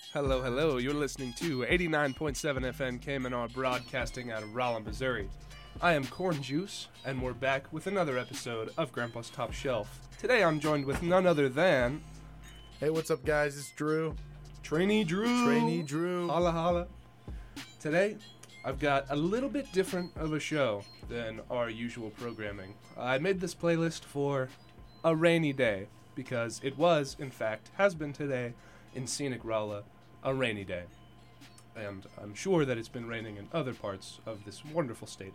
Hello, hello. You're listening to 89.7 FM KMNR broadcasting out of Rolla, Missouri. I am Corn Juice, and we're back with another episode of Grandpa's Top Shelf. Today I'm joined with none other than... Hey, what's up, guys? It's Drew. Trainee Drew. Holla, holla. Today, I've got a little bit different of a show than our usual programming. I made this playlist for a rainy day, because it was, in fact, has been today, in scenic Rolla, a rainy day. And I'm sure that it's been raining in other parts of this wonderful state